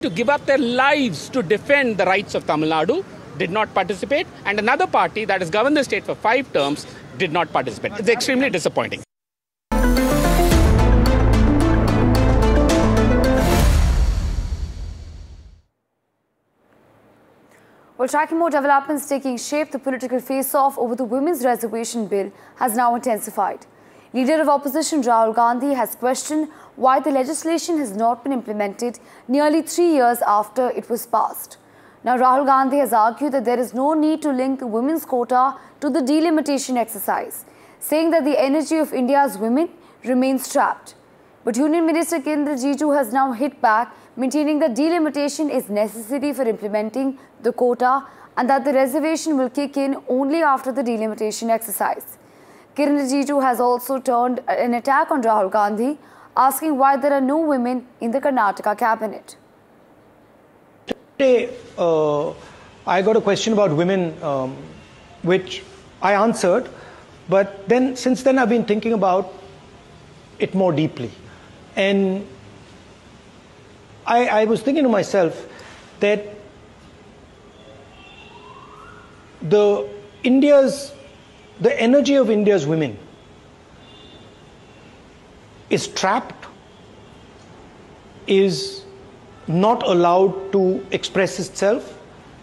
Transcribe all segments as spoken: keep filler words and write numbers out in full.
to give up their lives to defend the rights of Tamil Nadu did not participate, and another party that has governed the state for five terms did not participate. It's extremely disappointing. While tracking more developments taking shape, the political face-off over the Women's Reservation Bill has now intensified. Leader of opposition Rahul Gandhi has questioned why the legislation has not been implemented nearly three years after it was passed. Now, Rahul Gandhi has argued that there is no need to link the women's quota to the delimitation exercise, saying that the energy of India's women remains trapped. But Union Minister Kiren Rijiju has now hit back, maintaining that delimitation is necessary for implementing the quota and that the reservation will kick in only after the delimitation exercise. Kiren Rijiju has also turned an attack on Rahul Gandhi, asking why there are no women in the Karnataka cabinet. Today, uh, I got a question about women, um, which I answered, but then since then I've been thinking about it more deeply. And I, I was thinking to myself that the India's, the energy of India's women is trapped, is not allowed to express itself,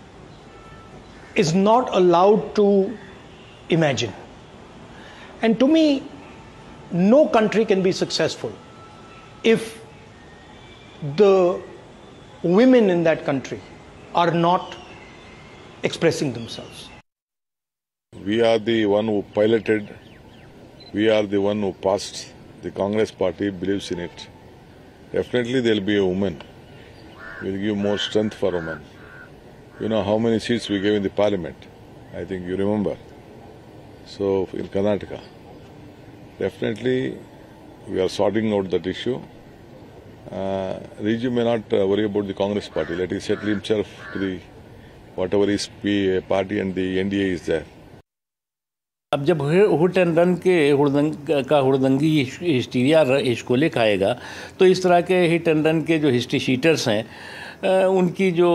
is not allowed to imagine. And to me, no country can be successful if the women in that country are not expressing themselves. We are the one who piloted, we are the one who passed. The Congress party believes in it. Definitely there will be a woman. We will give more strength for women. You know how many seats we gave in the parliament? I think you remember. So in Karnataka, definitely we are sorting out that issue. Uh, Riju may not uh, worry about the Congress party. Let him settle himself to the whatever his party and the N D A is there. अब जब हुट and run के हुड़दंग का हुड़दंगी hysteria हिचकोले खाएगा तो इस तरह के hit and run के जो हिस्ट्री शीटर्स हैं उनकी जो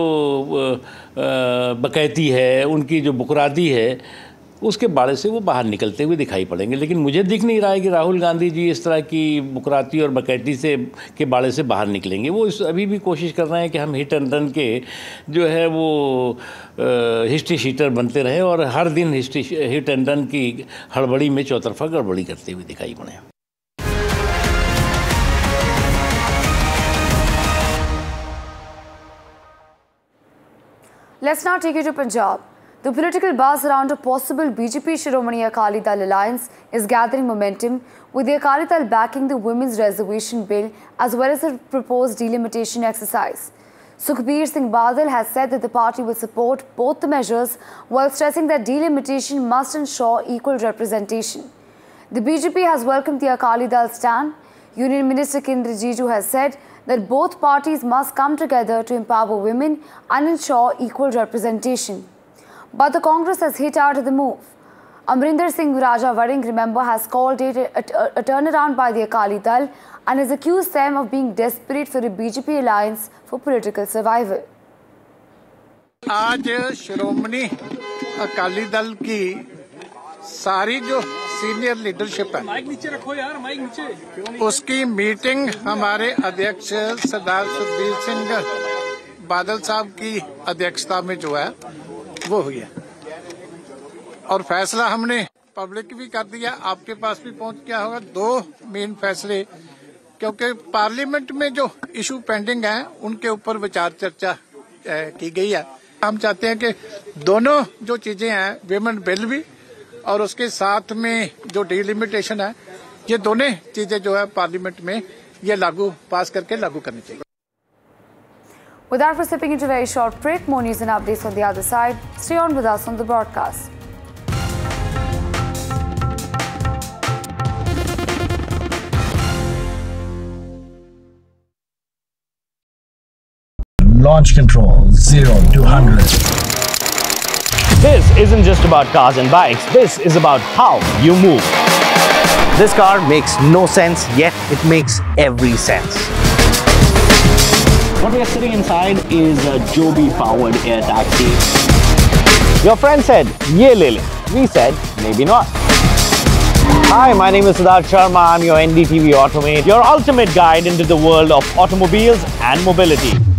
बकैती है, उनकी जो बुकरादी है, उसके बाड़े से वो बाहर निकलते हुए दिखाई पड़ेंगे। लेकिन मुझे दिख नहीं रहा है कि राहुल गांधी जी इस तरह की बुकराती और बकैती से के बाड़े से बाहर निकलेंगे। वो इस अभी भी कोशिश कर रहे हैं कि हम हिट एंड रन के जो है वो आ, हिस्ट्री शीटर बनते रहे और हर दिन हिस्ट्री हिट एंड रन की हड़बड़ी में चौतरफा गड़बड़ी करते हुए दिखाई पड़े। Let's now take you to Punjab. The political buzz around a possible B J P Shiromani Akali Dal alliance is gathering momentum, with the Akali Dal backing the Women's Reservation Bill as well as the proposed delimitation exercise. Sukhbir Singh Badal has said that the party will support both the measures while stressing that delimitation must ensure equal representation. The B J P has welcomed the Akali Dal stand. Union Minister Kiren Rijiju has said that both parties must come together to empower women and ensure equal representation. But the Congress has hit out at the move. Amrinder Singh Raja Varing, remember, has called it a, a, a turnaround by the Akali Dal and has accused them of being desperate for a B J P alliance for political survival. आज श्रोमणी अकाली दल की सारी जो senior leadership है उसकी meeting हमारे अध्यक्ष सरदार सुखबीर सिंह बादल साहब की अध्यक्षता में जो है वो हुई है और फैसला हमने पब्लिक भी कर दिया, आपके पास भी पहुंच गया होगा। दो मेन फैसले, क्योंकि पार्लियामेंट में जो इशू पेंडिंग है उनके ऊपर विचार चर्चा की गई है। हम चाहते हैं कि दोनों जो चीजें हैं, विमेन बिल भी और उसके साथ में जो डिलिमिटेशन है, ये दोनों चीजें जो है पार्लियामेंट में ये लागू पास करके लागू करनी चाहिए। With that, we're stepping into a very short break. More news and updates on the other side. Stay on with us on the broadcast. Launch control zero to one hundred. This isn't just about cars and bikes. This is about how you move. This car makes no sense, yet it makes every sense. What we are sitting inside is a Joby-powered air taxi. Your friend said, "Ye le le." We said, maybe not. Hi, my name is Siddharth Sharma. I'm your N D T V Automate, your ultimate guide into the world of automobiles and mobility.